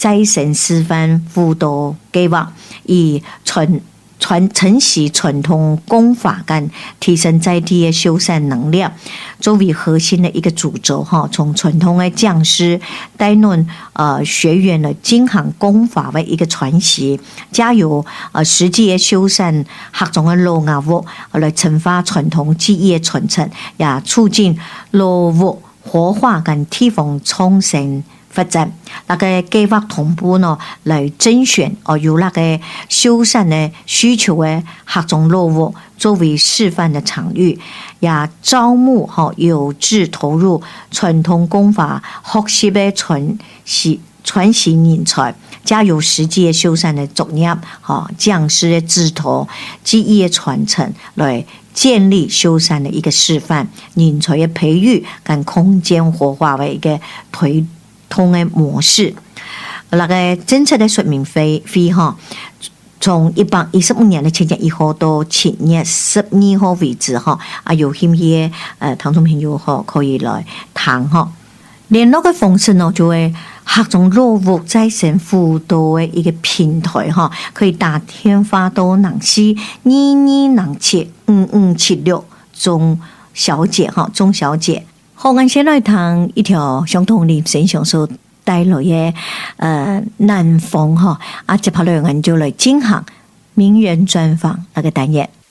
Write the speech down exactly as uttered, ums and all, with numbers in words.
再生示范辅导计划，以传传承袭传统功法跟提升在地的修缮能量作为核心的一个主轴哈，从传统的匠师带论呃学员的精行功法的一个传习，加入呃实际的修缮各种的老艺物来深化传统技艺的传承，也促进老物活化跟提供创新发展。那个计划同步呢，来甄选哦有那个修缮的需求的各种老物作为示范的场域，也招募哈有志投入传统工法学习的传习传习人才，加入实际的修缮的作业，哈匠师的指导技艺的传承，来建立修缮的一个示范人才的培育跟空间活化的一个推通的模式。那个政策的说明费费哈，从一百一十五年的七月一号到七月十二号为止哈，啊有兴趣的呃听众朋友哈可以来谈哈。联络的方式呢，就会各种老物再生辅导的一个平台哈，可以打电话到零四二二零七五五七六钟小姐哈，钟小姐。好，我们先来谈一条相同的人生所带来的呃难逢哈，啊，接下来我们就来进行名人专访那个单元。